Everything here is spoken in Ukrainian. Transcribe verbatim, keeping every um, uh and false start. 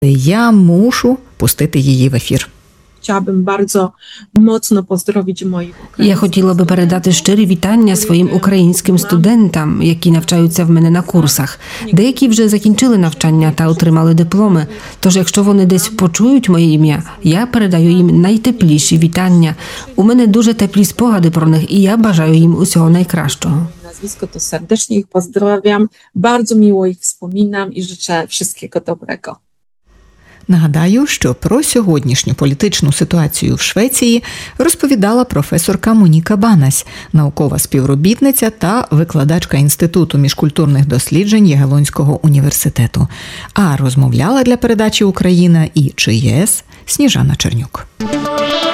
Я мушу пустити її в ефір. Chciałabym bardzo mocno pozdrowić moich Я хотіла би передати щирі вітання своїм українським студентам, які навчаються в мене на курсах. Деякі вже закінчили навчання та отримали дипломи. Тож, якщо вони десь почують моє ім'я, я передаю їм найтепліші вітання. У мене дуже теплі спогади про них, і я бажаю їм усього найкращого. nazwisko, to serdecznie ich pozdrawiam, bardzo miło ich wspominam i życzę wszystkiego dobrego. Нагадаю, що про сьогоднішню політичну ситуацію в Швеції розповідала професорка Моніка Банась, наукова співробітниця та викладачка Інституту міжкультурних досліджень Ягелонського університету. А розмовляла для передачі «Україна» і ЧС Сніжана Чернюк.